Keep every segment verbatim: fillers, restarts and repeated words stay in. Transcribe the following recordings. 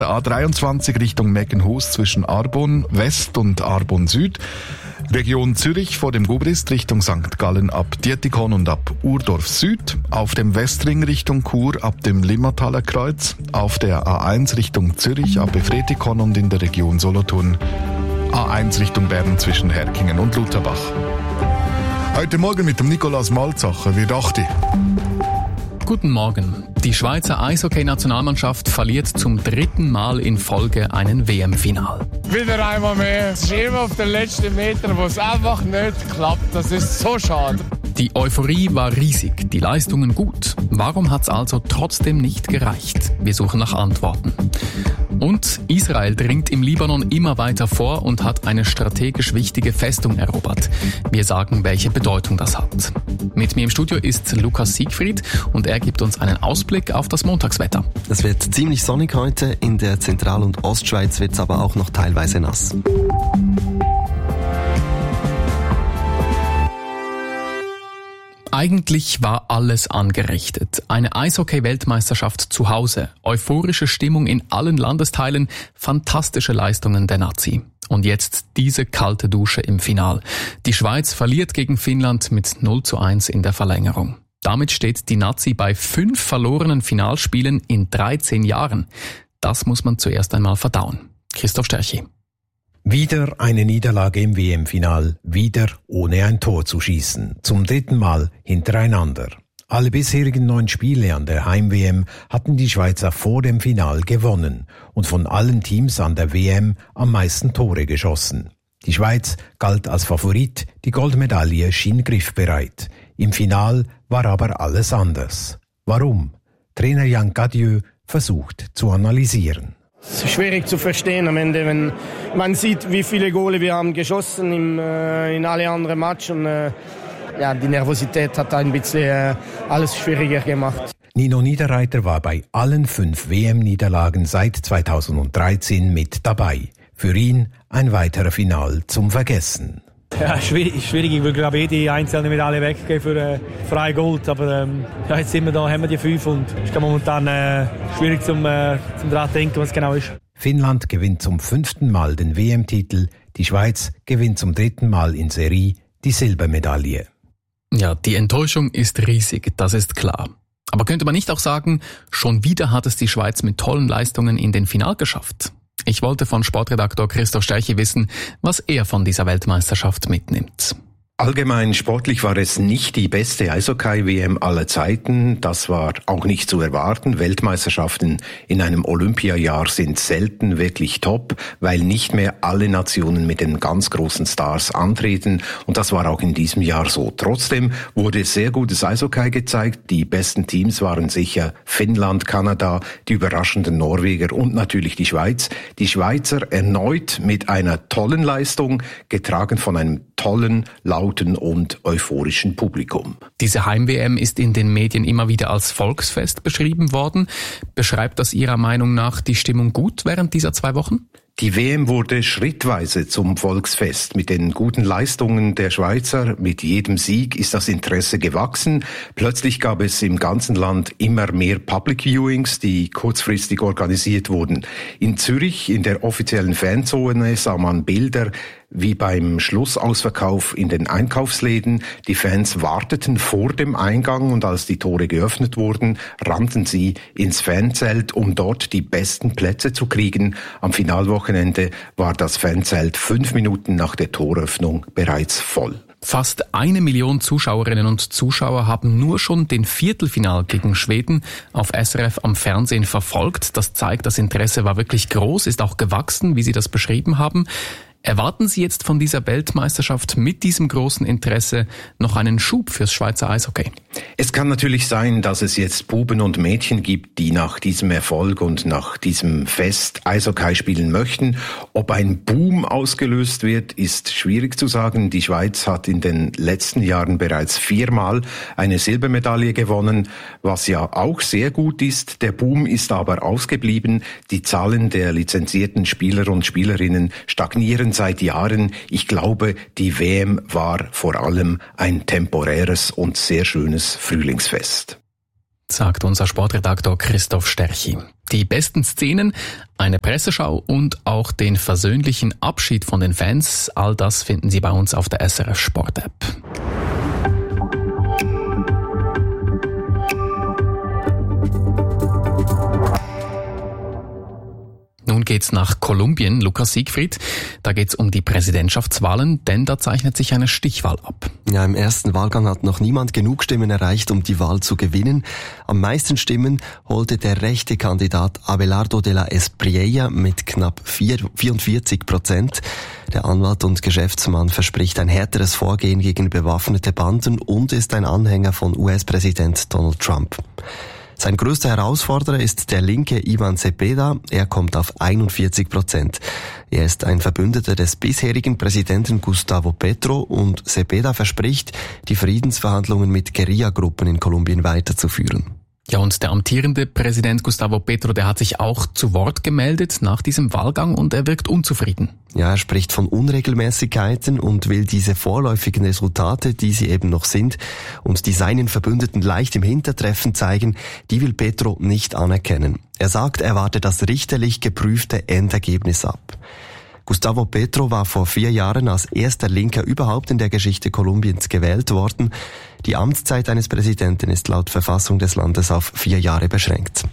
A dreiundzwanzig Richtung Meckenhus zwischen Arbon West und Arbon Süd. Region Zürich vor dem Gubrist Richtung Sankt Gallen ab Dietikon und ab Urdorf Süd. Auf dem Westring Richtung Chur ab dem Limmertaler Kreuz. Auf der A eins Richtung Zürich ab Efretikon und in der Region Solothurn. A eins Richtung Bern zwischen Herkingen und Lutherbach. Heute Morgen mit dem Nikolaus Malzacher. Wie dachte ich? Guten Morgen. Die Schweizer Eishockey-Nationalmannschaft verliert zum dritten Mal in Folge einen W M-Final. Wieder einmal mehr. Es ist immer auf den letzten Metern, wo es einfach nicht klappt. Das ist so schade. Die Euphorie war riesig, die Leistungen gut. Warum hat es also trotzdem nicht gereicht? Wir suchen nach Antworten. Und Israel dringt im Libanon immer weiter vor und hat eine strategisch wichtige Festung erobert. Wir sagen, welche Bedeutung das hat. Mit mir im Studio ist Lukas Siegfried und er gibt uns einen Ausblick auf das Montagswetter. Es wird ziemlich sonnig heute, in der Zentral- und Ostschweiz wird es aber auch noch teilweise nass. Eigentlich war alles angerichtet. Eine Eishockey-Weltmeisterschaft zu Hause, euphorische Stimmung in allen Landesteilen, fantastische Leistungen der Nazi. Und jetzt diese kalte Dusche im Final. Die Schweiz verliert gegen Finnland mit null zu eins in der Verlängerung. Damit steht die Nazi bei fünf verlorenen Finalspielen in dreizehn Jahren. Das muss man zuerst einmal verdauen. Christoph Sterchi. Wieder eine Niederlage im W M-Final, wieder ohne ein Tor zu schießen, zum dritten Mal hintereinander. Alle bisherigen neun Spiele an der Heim-W M hatten die Schweizer vor dem Final gewonnen und von allen Teams an der W M am meisten Tore geschossen. Die Schweiz galt als Favorit, die Goldmedaille schien griffbereit. Im Final war aber alles anders. Warum? Trainer Jan Cadieux versucht zu analysieren. Es ist schwierig zu verstehen am Ende, wenn man sieht, wie viele Gole wir haben geschossen im, äh, in alle anderen Matches. Und äh, ja, die Nervosität hat ein bisschen äh, alles schwieriger gemacht. Nino Niederreiter war bei allen fünf W M-Niederlagen seit zweitausenddreizehn mit dabei. Für ihn ein weiterer Final zum Vergessen. Ja, schwierig, schwierig. Ich würde, glaube ich, jede einzelne Medaille weggeben für äh, freie Gold. Aber ähm, ja, jetzt sind wir da, haben wir die fünf und es ist momentan äh, schwierig zum, äh, zum daran denken, was genau ist. Finnland gewinnt zum fünften Mal den W M-Titel. Die Schweiz gewinnt zum dritten Mal in Serie die Silbermedaille. Ja, die Enttäuschung ist riesig, das ist klar. Aber könnte man nicht auch sagen, schon wieder hat es die Schweiz mit tollen Leistungen in den Final geschafft? Ich wollte von Sportredaktor Christoph Sterchi wissen, was er von dieser Weltmeisterschaft mitnimmt. Allgemein sportlich war es nicht die beste Eishockey-W M aller Zeiten. Das war auch nicht zu erwarten. Weltmeisterschaften in einem Olympiajahr sind selten wirklich top, weil nicht mehr alle Nationen mit den ganz großen Stars antreten. Und das war auch in diesem Jahr so. Trotzdem wurde sehr gutes Eishockey gezeigt. Die besten Teams waren sicher Finnland, Kanada, die überraschenden Norweger und natürlich die Schweiz. Die Schweizer erneut mit einer tollen Leistung, getragen von einem tollen, lauten und euphorischen Publikum. Diese Heim-W M ist in den Medien immer wieder als Volksfest beschrieben worden. Beschreibt das Ihrer Meinung nach die Stimmung gut während dieser zwei Wochen? Die W M wurde schrittweise zum Volksfest. Mit den guten Leistungen der Schweizer, mit jedem Sieg ist das Interesse gewachsen. Plötzlich gab es im ganzen Land immer mehr Public Viewings, die kurzfristig organisiert wurden. In Zürich, in der offiziellen Fanzone, sah man Bilder wie beim Schlussausverkauf in den Einkaufsläden. Die Fans warteten vor dem Eingang und als die Tore geöffnet wurden, rannten sie ins Fanzelt, um dort die besten Plätze zu kriegen. Am Finalwochenende war das Fanzelt fünf Minuten nach der Toröffnung bereits voll. Fast eine Million Zuschauerinnen und Zuschauer haben nur schon den Viertelfinal gegen Schweden auf S R F am Fernsehen verfolgt. Das zeigt, das Interesse war wirklich groß, ist auch gewachsen, wie Sie das beschrieben haben. Erwarten Sie jetzt von dieser Weltmeisterschaft mit diesem großen Interesse noch einen Schub fürs Schweizer Eishockey? Es kann natürlich sein, dass es jetzt Buben und Mädchen gibt, die nach diesem Erfolg und nach diesem Fest Eishockey spielen möchten. Ob ein Boom ausgelöst wird, ist schwierig zu sagen. Die Schweiz hat in den letzten Jahren bereits viermal eine Silbermedaille gewonnen, was ja auch sehr gut ist. Der Boom ist aber ausgeblieben. Die Zahlen der lizenzierten Spieler und Spielerinnen stagnieren seit Jahren. Ich glaube, die W M war vor allem ein temporäres und sehr schönes Frühlingsfest. Sagt unser Sportredaktor Christoph Sterchi. Die besten Szenen, eine Presseschau und auch den versöhnlichen Abschied von den Fans, all das finden Sie bei uns auf der S R F Sport App. Nun geht's nach Kolumbien, Lukas Siegfried. Da geht's um die Präsidentschaftswahlen, denn da zeichnet sich eine Stichwahl ab. Ja, im ersten Wahlgang hat noch niemand genug Stimmen erreicht, um die Wahl zu gewinnen. Am meisten Stimmen holte der rechte Kandidat Abelardo de la Espriella mit knapp vierundvierzig Prozent. Der Anwalt und Geschäftsmann verspricht ein härteres Vorgehen gegen bewaffnete Banden und ist ein Anhänger von U S-Präsident Donald Trump. Sein größter Herausforderer ist der linke Ivan Cepeda. Er kommt auf einundvierzig Prozent. Er ist ein Verbündeter des bisherigen Präsidenten Gustavo Petro und Cepeda verspricht, die Friedensverhandlungen mit Guerillagruppen in Kolumbien weiterzuführen. Ja, und der amtierende Präsident Gustavo Petro, der hat sich auch zu Wort gemeldet nach diesem Wahlgang und er wirkt unzufrieden. Ja, er spricht von Unregelmäßigkeiten und will diese vorläufigen Resultate, die sie eben noch sind und die seinen Verbündeten leicht im Hintertreffen zeigen, die will Petro nicht anerkennen. Er sagt, er warte das richterlich geprüfte Endergebnis ab. Gustavo Petro war vor vier Jahren als erster Linker überhaupt in der Geschichte Kolumbiens gewählt worden. Die Amtszeit eines Präsidenten ist laut Verfassung des Landes auf vier Jahre beschränkt.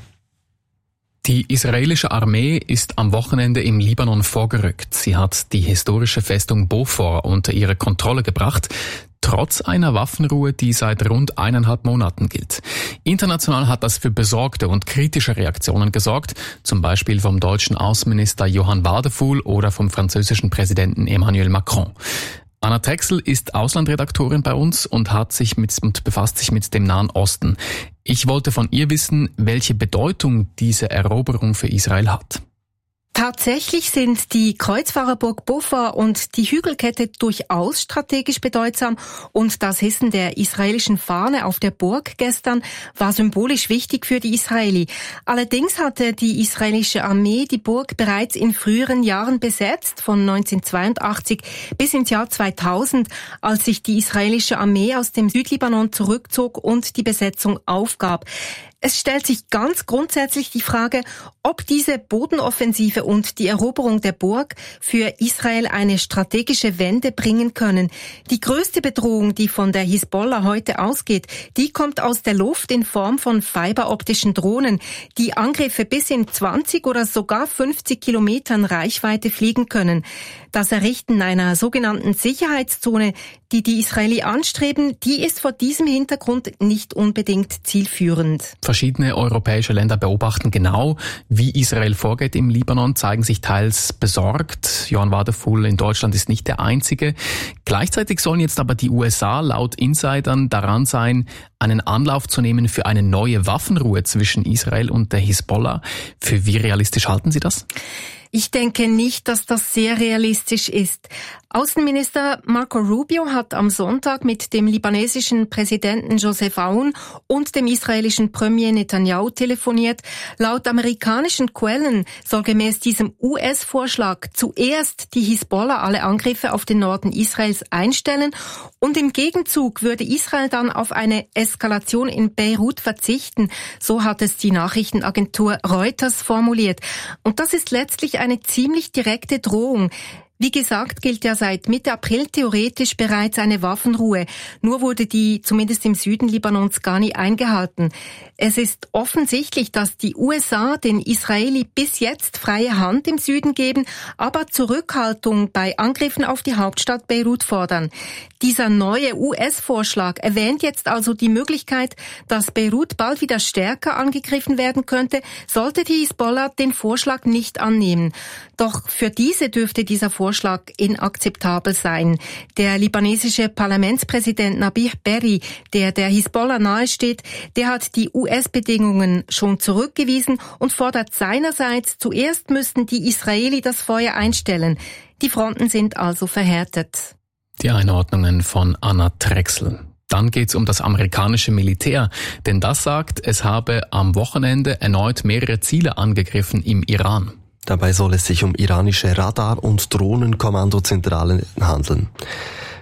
Die israelische Armee ist am Wochenende im Libanon vorgerückt. Sie hat die historische Festung Beaufort unter ihre Kontrolle gebracht, trotz einer Waffenruhe, die seit rund eineinhalb Monaten gilt. International hat das für besorgte und kritische Reaktionen gesorgt, zum Beispiel vom deutschen Außenminister Johann Wadefuhl oder vom französischen Präsidenten Emmanuel Macron. Anna Trexel ist Auslandredaktorin bei uns und hat sich mit und befasst sich mit dem Nahen Osten. Ich wollte von ihr wissen, welche Bedeutung diese Eroberung für Israel hat. Tatsächlich sind die Kreuzfahrerburg Beaufort und die Hügelkette durchaus strategisch bedeutsam und das Hissen der israelischen Fahne auf der Burg gestern war symbolisch wichtig für die Israeli. Allerdings hatte die israelische Armee die Burg bereits in früheren Jahren besetzt, von neunzehnhundertzweiundachtzig bis ins Jahr zweitausend, als sich die israelische Armee aus dem Südlibanon zurückzog und die Besetzung aufgab. Es stellt sich ganz grundsätzlich die Frage, ob diese Bodenoffensive und die Eroberung der Burg für Israel eine strategische Wende bringen können. Die größte Bedrohung, die von der Hisbollah heute ausgeht, die kommt aus der Luft in Form von fiberoptischen Drohnen, die Angriffe bis in zwanzig oder sogar fünfzig Kilometern Reichweite fliegen können. Das Errichten einer sogenannten Sicherheitszone, die die Israeli anstreben, die ist vor diesem Hintergrund nicht unbedingt zielführend. Verschiedene europäische Länder beobachten genau, wie Israel vorgeht im Libanon, zeigen sich teils besorgt. Johann Wadefuhl in Deutschland ist nicht der einzige. Gleichzeitig sollen jetzt aber die U S A laut Insidern daran sein, einen Anlauf zu nehmen für eine neue Waffenruhe zwischen Israel und der Hisbollah. Für wie realistisch halten Sie das? Ich denke nicht, dass das sehr realistisch ist. Außenminister Marco Rubio hat am Sonntag mit dem libanesischen Präsidenten Joseph Aoun und dem israelischen Premier Netanyahu telefoniert. Laut amerikanischen Quellen soll gemäß diesem U S-Vorschlag zuerst die Hisbollah alle Angriffe auf den Norden Israels einstellen und im Gegenzug würde Israel dann auf eine Eskalation in Beirut verzichten. So hat es die Nachrichtenagentur Reuters formuliert. Und das ist letztlich eine ziemlich direkte Drohung. Wie gesagt, gilt ja seit Mitte April theoretisch bereits eine Waffenruhe. Nur wurde die zumindest im Süden Libanons gar nie eingehalten. Es ist offensichtlich, dass die U S A den Israeli bis jetzt freie Hand im Süden geben, aber Zurückhaltung bei Angriffen auf die Hauptstadt Beirut fordern. Dieser neue U S-Vorschlag erwähnt jetzt also die Möglichkeit, dass Beirut bald wieder stärker angegriffen werden könnte, sollte die Hisbollah den Vorschlag nicht annehmen. Doch für diese dürfte dieser Vorschlag inakzeptabel sein. Der libanesische Parlamentspräsident Nabih Berri, der der Hisbollah nahesteht, der hat die U S-Bedingungen schon zurückgewiesen und fordert seinerseits, zuerst müssten die Israeli das Feuer einstellen. Die Fronten sind also verhärtet. Die Einordnungen von Anna Trexel. Dann geht's um das amerikanische Militär, denn das sagt, es habe am Wochenende erneut mehrere Ziele angegriffen im Iran. Dabei soll es sich um iranische Radar- und Drohnenkommandozentralen handeln.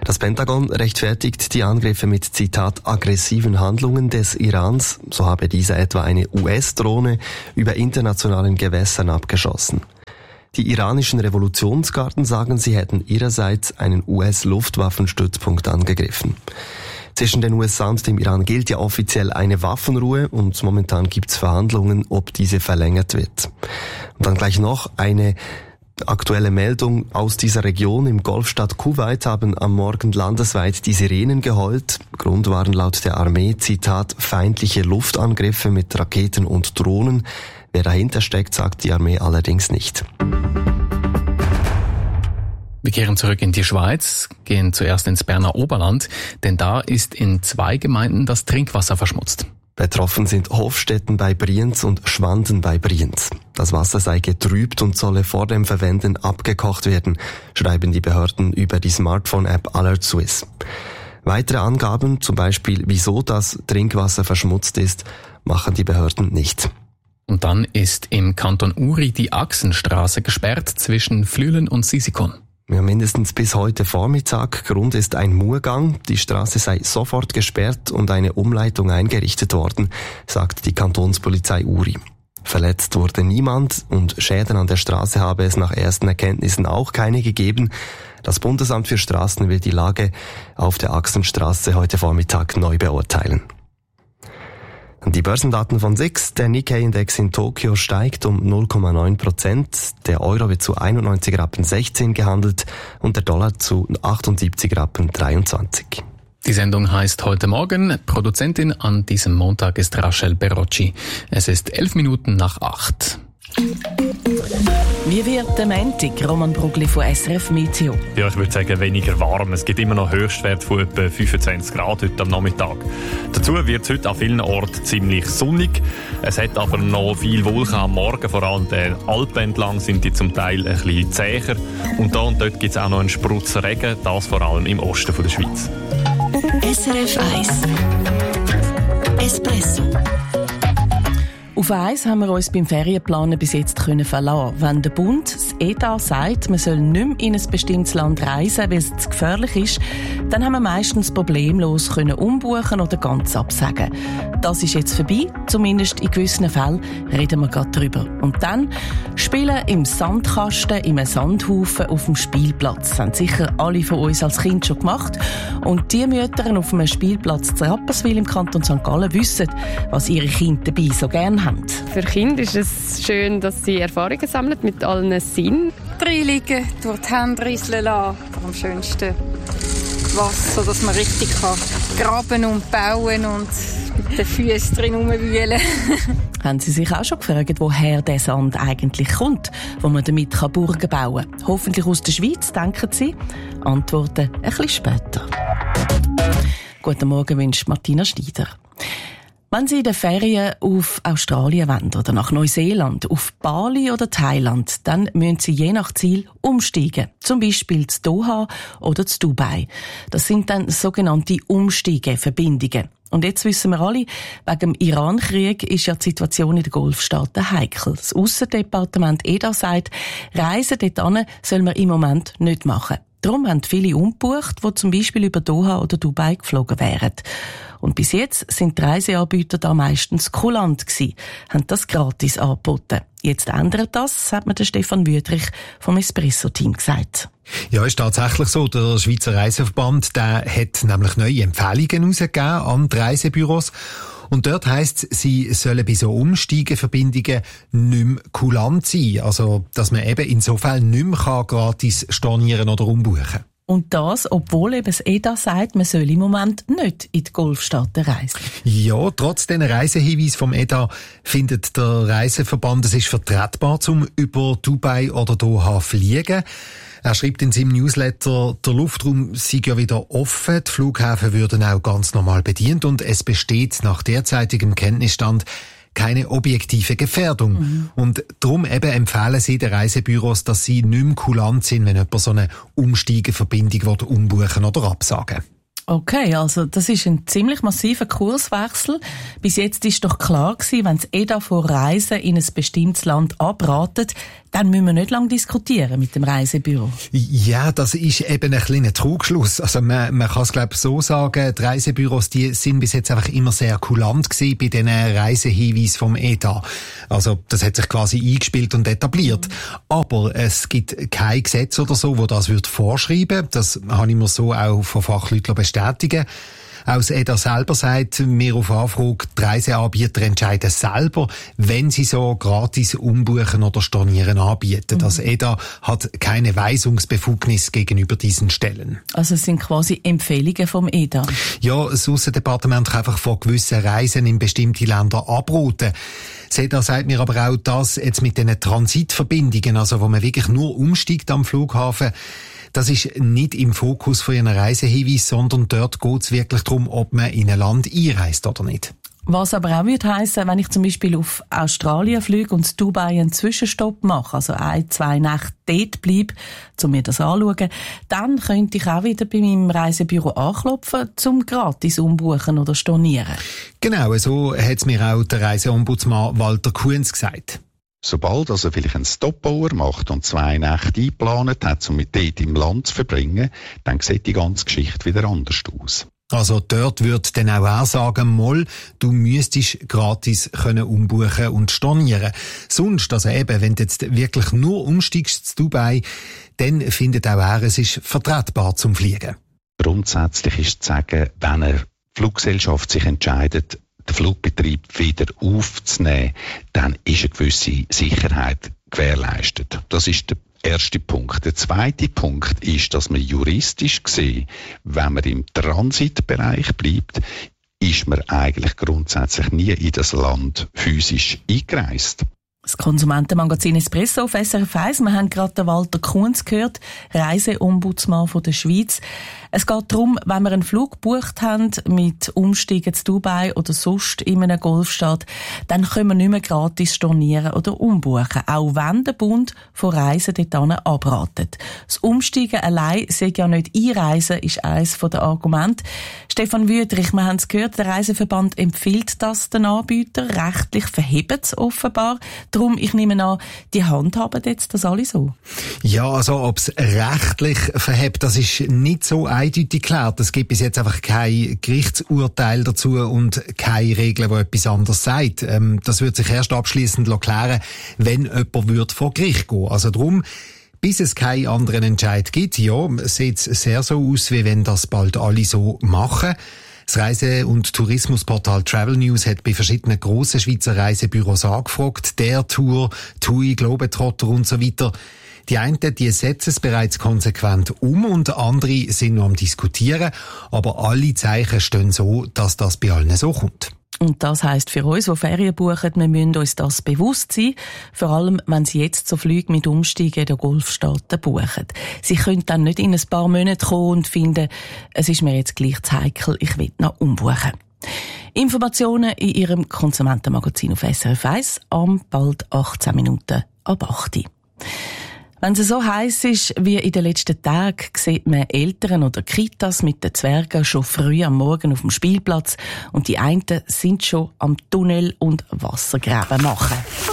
Das Pentagon rechtfertigt die Angriffe mit, Zitat, aggressiven Handlungen des Irans. So habe dieser etwa eine U S-Drohne über internationalen Gewässern abgeschossen. Die iranischen Revolutionsgarden sagen, sie hätten ihrerseits einen U S-Luftwaffenstützpunkt angegriffen. Zwischen den U S A und dem Iran gilt ja offiziell eine Waffenruhe und momentan gibt es Verhandlungen, ob diese verlängert wird. Und dann gleich noch eine aktuelle Meldung aus dieser Region. Im Golfstaat Kuwait haben am Morgen landesweit die Sirenen geheult. Grund waren laut der Armee, Zitat, feindliche Luftangriffe mit Raketen und Drohnen. Wer dahinter steckt, sagt die Armee allerdings nicht. Wir kehren zurück in die Schweiz, gehen zuerst ins Berner Oberland, denn da ist in zwei Gemeinden das Trinkwasser verschmutzt. Betroffen sind Hofstetten bei Brienz und Schwanden bei Brienz. Das Wasser sei getrübt und solle vor dem Verwenden abgekocht werden, schreiben die Behörden über die Smartphone-App Alert Swiss. Weitere Angaben, zum Beispiel wieso das Trinkwasser verschmutzt ist, machen die Behörden nicht. Und dann ist im Kanton Uri die Achsenstraße gesperrt zwischen Flüelen und Sisikon. Ja, mindestens bis heute Vormittag. Grund ist ein Murgang. Die Straße sei sofort gesperrt und eine Umleitung eingerichtet worden, sagt die Kantonspolizei Uri. Verletzt wurde niemand und Schäden an der Straße habe es nach ersten Erkenntnissen auch keine gegeben. Das Bundesamt für Straßen wird die Lage auf der Achsenstraße heute Vormittag neu beurteilen. Die Börsendaten von S I X, der Nikkei-Index in Tokio steigt um null Komma neun Prozent, der Euro wird zu einundneunzig Rappen sechzehn gehandelt und der Dollar zu achtundsiebzig Rappen dreiundzwanzig. Die Sendung heißt heute Morgen. Produzentin an diesem Montag ist Rachel Berocci. Es ist elf Minuten nach acht. Wie wird der Montag, Roman Brugli von S R F Meteo? Ja, ich würde sagen, weniger warm. Es gibt immer noch Höchstwerte von etwa fünfundzwanzig Grad heute am Nachmittag. Dazu wird es heute an vielen Orten ziemlich sonnig. Es hat aber noch viel Wolken am Morgen, vor allem den Alpen entlang sind die zum Teil ein bisschen zäher. Und da und dort gibt es auch noch einen Sprutz Regen, das vor allem im Osten der Schweiz. S R F eins Espresso. Auf eins haben wir uns beim Ferienplanen bis jetzt können verlassen. Wenn der Bund, das E T A, sagt, man soll nicht mehr in ein bestimmtes Land reisen, weil es zu gefährlich ist, dann haben wir meistens problemlos können umbuchen oder ganz absagen. Das ist jetzt vorbei, zumindest in gewissen Fällen reden wir gerade drüber. Und dann spielen im Sandkasten, im Sandhaufen auf dem Spielplatz. Das haben sicher alle von uns als Kind schon gemacht. Und die Mütter auf einem Spielplatz zu Rapperswil im Kanton Sankt Gallen wissen, was ihre Kinder dabei so gerne haben. Für Kinder ist es schön, dass sie Erfahrungen sammeln mit allen Sinnen. Reinliegen, durch die Hände rieseln lassen. Am schönsten Wasser, dass man richtig kann graben und bauen und mit den Füßen drin rumwühlen. Haben Sie sich auch schon gefragt, woher der Sand eigentlich kommt, wo man damit Burgen bauen kann? Hoffentlich aus der Schweiz, denken Sie? Antworten ein bisschen später. Guten Morgen wünscht Martina Schneider. Wenn Sie in den Ferien auf Australien wollen oder nach Neuseeland, auf Bali oder Thailand, dann müssen Sie je nach Ziel umsteigen. Zum Beispiel zu Doha oder zu Dubai. Das sind dann sogenannte Umsteigeverbindungen. Und jetzt wissen wir alle, wegen dem Iran-Krieg ist ja die Situation in den Golfstaaten heikel. Das Aussendepartement E D A sagt, Reisen dorthin soll man im Moment nicht machen. Darum haben viele umgebucht, die zum Beispiel über Doha oder Dubai geflogen wären. Und bis jetzt sind die Reiseanbieter da meistens kulant gewesen, haben das gratis angeboten. Jetzt ändert das, hat mir der Stefan Wüthrich vom Espresso-Team gesagt. Ja, ist tatsächlich so. Der Schweizer Reiseverband, der hat nämlich neue Empfehlungen herausgegeben an die Reisebüros. Und dort heisst es, sie sollen bei so Umsteigeverbindungen nicht mehr kulant sein. Also, dass man eben insofern nicht mehr gratis stornieren oder umbuchen kann. Und das, obwohl eben das E D A sagt, man soll im Moment nicht in die Golfstaaten reisen. Ja, trotz den Reisehinweis vom E D A findet der Reiseverband, es ist vertretbar, zum über Dubai oder Doha fliegen. Er schreibt in seinem Newsletter, der Luftraum sei ja wieder offen, die Flughäfen würden auch ganz normal bedient und es besteht nach derzeitigem Kenntnisstand keine objektive Gefährdung. Mhm. Und darum eben empfehlen sie den Reisebüros, dass sie nicht mehr kulant sind, wenn jemand so eine Umsteigeverbindung umbuchen oder absagen. Okay, also das ist ein ziemlich massiver Kurswechsel. Bis jetzt ist doch klar gewesen, wenn das E D A vor Reisen in ein bestimmtes Land abratet, dann müssen wir nicht lange diskutieren mit dem Reisebüro. Ja, das ist eben ein kleiner Trugschluss. Also man, man kann es glaube ich so sagen, die Reisebüros, die sind bis jetzt einfach immer sehr kulant gewesen bei diesen Reisehinweisen vom E T A. Also das hat sich quasi eingespielt und etabliert. Mhm. Aber es gibt kein Gesetz oder so, wo das wird vorschreiben. Das habe ich mir so auch von Fachleuten bestätigen. Auch das E D A selber sagt mir auf Anfrage, die Reiseanbieter entscheiden selber, wenn sie so gratis umbuchen oder stornieren anbieten. Mhm. Das E D A hat keine Weisungsbefugnis gegenüber diesen Stellen. Also es sind quasi Empfehlungen vom E D A? Ja, das Aussendepartement kann einfach von gewissen Reisen in bestimmte Länder abraten. Das E D A sagt mir aber auch, dass jetzt mit diesen Transitverbindungen, also wo man wirklich nur umsteigt am Flughafen, das ist nicht im Fokus von Ihren Reisehinweis, sondern dort geht es wirklich darum, ob man in ein Land einreist oder nicht. Was aber auch würde heissen, wenn ich zum Beispiel auf Australien fliege und in Dubai einen Zwischenstopp mache, also ein, zwei Nächte dort bleibe, um mir das anzuschauen, dann könnte ich auch wieder bei meinem Reisebüro anklopfen, zum gratis umbuchen oder stornieren. Genau, so hat es mir auch der Reiseombudsmann Walter Kuhns gesagt. Sobald also vielleicht ein Stopover macht und zwei Nächte eingeplant hat, um mit dort im Land zu verbringen, dann sieht die ganze Geschichte wieder anders aus. Also dort wird dann auch er sagen, Moll, du müsstest gratis können umbuchen und stornieren. Sonst, also eben, wenn du jetzt wirklich nur umsteigst zu Dubai, dann findet auch er, es ist vertretbar zum Fliegen. Grundsätzlich ist zu sagen, wenn eine Fluggesellschaft sich entscheidet, den Flugbetrieb wieder aufzunehmen, dann ist eine gewisse Sicherheit gewährleistet. Das ist der erste Punkt. Der zweite Punkt ist, dass man juristisch gesehen, wenn man im Transitbereich bleibt, ist man eigentlich grundsätzlich nie in das Land physisch eingereist. Das Konsumentenmagazin Espresso auf S R F eins. Wir haben gerade den Walter Kuhns gehört, Reiseombudsmann von der Schweiz. Es geht darum, wenn wir einen Flug gebucht haben mit Umsteigen zu Dubai oder sonst in einem Golfstaat, dann können wir nicht mehr gratis stornieren oder umbuchen, auch wenn der Bund von Reisen dorthin abratet. Das Umsteigen allein sei ja nicht einreisen, ist eines der Argumente. Stefan Wüthrich, wir haben es gehört, der Reiseverband empfiehlt das den Anbietern, rechtlich verhebt es offenbar. Darum, ich nehme an, die handhaben jetzt das alle so. Ja, also ob es rechtlich verhebt, das ist nicht so eindeutig geklärt. Es gibt bis jetzt einfach kein Gerichtsurteil dazu und keine Regel, die etwas anderes sagt. Ähm, das wird sich erst abschliessend klären, wenn jemand wird vor Gericht gehen. Also darum, bis es keinen anderen Entscheid gibt, ja, sieht es sehr so aus, wie wenn das bald alle so machen. Das Reise- und Tourismusportal Travel News hat bei verschiedenen grossen Schweizer Reisebüros angefragt. Der Tour, T U I, Globetrotter und so weiter. Die einen, die setzen es bereits konsequent um und andere sind noch am Diskutieren. Aber alle Zeichen stehen so, dass das bei allen so kommt. Und das heisst für uns, die Ferien buchen, wir müssen uns das bewusst sein, vor allem wenn sie jetzt so Flüge mit Umsteigen in den Golfstaaten buchen. Sie können dann nicht in ein paar Monaten kommen und finden, es ist mir jetzt gleich zu heikel, ich will noch umbuchen. Informationen in Ihrem Konsumentenmagazin auf S R F eins am bald achtzehn Minuten ab acht Uhr. Wenn es so heiß ist wie in den letzten Tagen, sieht man Eltern oder Kitas mit den Zwergen schon früh am Morgen auf dem Spielplatz und die einen sind schon am Tunnel und Wassergräben machen.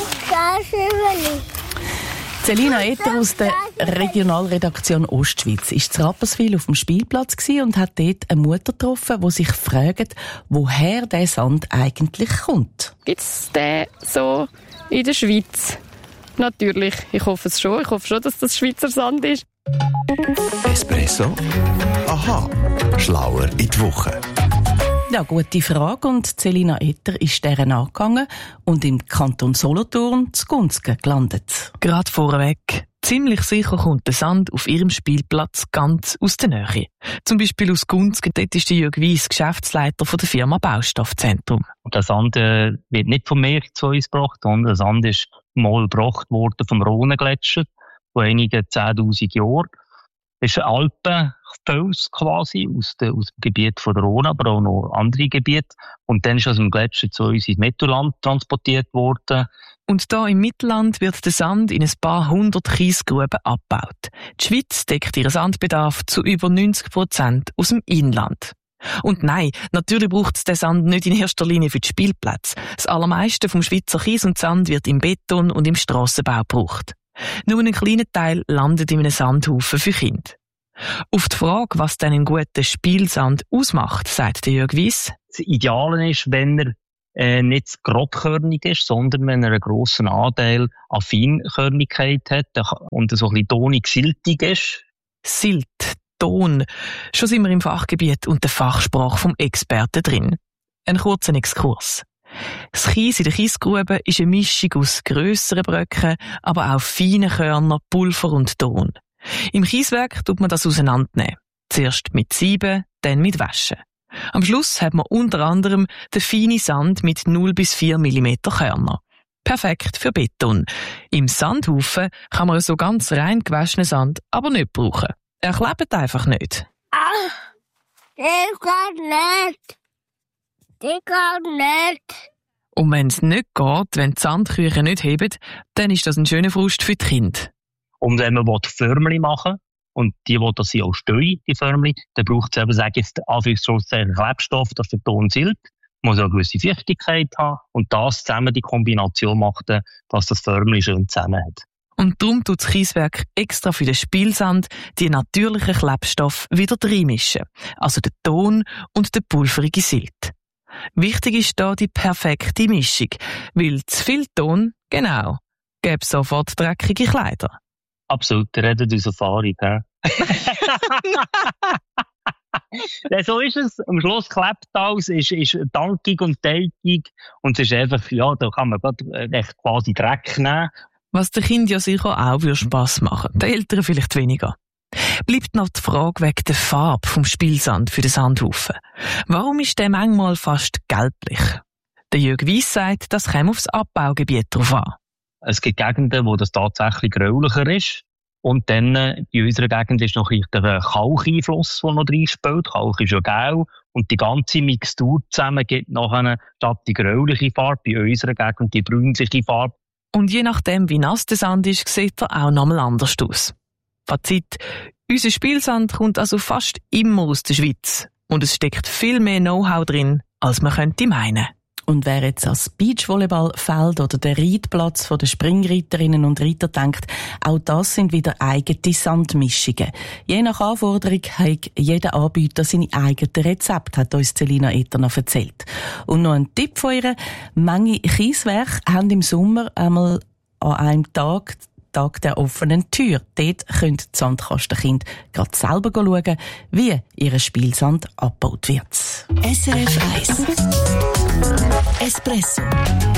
Selina Etter aus der Regionalredaktion Ostschweiz ist in Rapperswil auf dem Spielplatz und hat dort eine Mutter getroffen, die sich fragt, woher der Sand eigentlich kommt. Gibt es den so in der Schweiz? Natürlich, ich hoffe es schon. Ich hoffe schon, dass das Schweizer Sand ist. Espresso? Aha, schlauer in die Woche. Ja, gute Frage. Und Selina Etter ist deren angegangen und im Kanton Solothurn zu Gunzgen gelandet. Gerade vorweg. Ziemlich sicher kommt der Sand auf ihrem Spielplatz ganz aus der Nähe. Zum Beispiel aus Gunzgen, dort ist der Jürg Weiss Geschäftsleiter von der Firma Baustoffzentrum. Und der Sand äh, wird nicht vom Meer zu uns gebracht, sondern der Sand ist mal gebracht worden vom Rhonegletscher vor einigen zehntausend Jahren. Das ist ein Alpenfels quasi aus, der, aus dem Gebiet von der Rhone, aber auch noch andere Gebiete. Und dann ist aus dem Gletscher zu uns ins Mittelland transportiert worden. Und da im Mittelland wird der Sand in ein paar hundert Kiesgruben abgebaut. Die Schweiz deckt ihren Sandbedarf zu über neunzig Prozent aus dem Inland. Und nein, natürlich braucht es den Sand nicht in erster Linie für die Spielplätze. Das allermeiste vom Schweizer Kies und Sand wird im Beton und im Strassenbau gebraucht. Nur ein kleiner Teil landet in einem Sandhaufen für Kinder. Auf die Frage, was denn einen guten Spielsand ausmacht, sagt Jörg Weiss. Das Ideale ist, wenn er äh, nicht zu grobkörnig ist, sondern wenn er einen grossen Anteil an Feinkörnigkeit hat und so ein bisschen tonig-siltig ist. Silt, Ton. Schon sind wir im Fachgebiet und der Fachsprache vom Experten drin. Ein kurzer Exkurs. Das Kies in der Kiesgrube ist eine Mischung aus grösseren Bröcken, aber auch feinen Körnern, Pulver und Ton. Im Kieswerk tut man das auseinandernehmen. Zuerst mit Sieben, dann mit Waschen. Am Schluss hat man unter anderem den feinen Sand mit null bis vier Millimeter Körner. Perfekt für Beton. Im Sandhaufen kann man so ganz rein gewaschenen Sand aber nicht brauchen. Er klebt einfach nicht. Ah, das geht nicht. Das geht nicht. Und wenn es nicht geht, wenn die Sandküche nicht hebt, dann ist das ein schöner Frust für die Kinder. Und wenn man Förmchen machen will, und die, die das auch stehen, die Förmchen, dann braucht es eben, sage ich jetzt, Anführungszeichen Klebstoff, das für Ton Silt, muss auch eine gewisse Feuchtigkeit haben. Und das zusammen, die Kombination macht, dass das Förmchen schön zusammen hat. Und darum tut das Kieswerk extra für den Spielsand die natürlichen Klebstoffe wieder reinmischen. Also den Ton und den pulverige Silt. Wichtig ist da die perfekte Mischung, weil zu viel Ton, genau, gäbe sofort dreckige Kleider. Absolut, ihr redet aus Erfahrung, ja. Ja, so ist es. Am Schluss klebt alles, ist, ist dankig und teigig. Und es ist einfach, ja, da kann man echt quasi Dreck nehmen. Was den Kindern ja sicher auch Spass machen würde, den Eltern vielleicht weniger. Bleibt noch die Frage wegen der Farbe vom Spielsand für den Sandhaufen. Warum ist der manchmal fast gelblich? Der Jörg Weiss sagt, das käme aufs Abbaugebiet drauf an. Es gibt Gegenden, wo das tatsächlich gräulicher ist. Und dann, äh, bei unserer Gegend ist noch der Kalkeinfluss, der noch reinspielt. Kalk ist ja gelb. Und die ganze Mixtur zusammen gibt nachher statt die gräuliche Farbe, bei unserer Gegend die bräunliche Farbe. Und je nachdem, wie nass der Sand ist, sieht er auch nochmal anders aus. Fazit: Unser Spielsand kommt also fast immer aus der Schweiz. Und es steckt viel mehr Know-how drin, als man könnte meinen. Und wer jetzt ans Beachvolleyballfeld oder den Reitplatz der Springreiterinnen und Reiter denkt, auch das sind wieder eigene Sandmischungen. Je nach Anforderung hat jeder Anbieter seine eigenen Rezepte, hat uns Celina Etter noch erzählt. Und noch ein Tipp von ihr: Manche Kieswerke haben im Sommer einmal an einem Tag Tag der offenen Tür. Dort können die Sandkastenkinder gerade selber schauen, wie ihr Spielsand abgebaut wird. S R F eins Espresso.